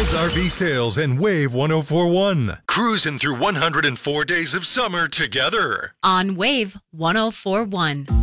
Jones RV Sales and Wave 1041. Cruising through 104 days of summer together on Wave 1041.